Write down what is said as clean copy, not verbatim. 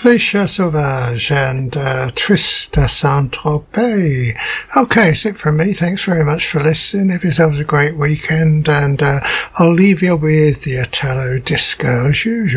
Alicia Sauvage and Trista Saint-Tropez. Okay, that's it from me. Thanks very much for listening. Have yourselves a great weekend, and I'll leave you with the Italo Disco as usual.